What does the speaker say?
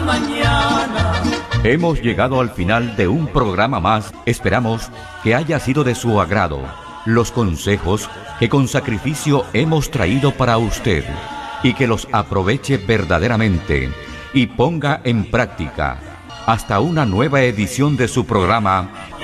mañana. Hemos llegado al final de un programa más. Esperamos que haya sido de su agrado los consejos que con sacrificio hemos traído para usted y que los aproveche verdaderamente y ponga en práctica. Hasta una nueva edición de su programa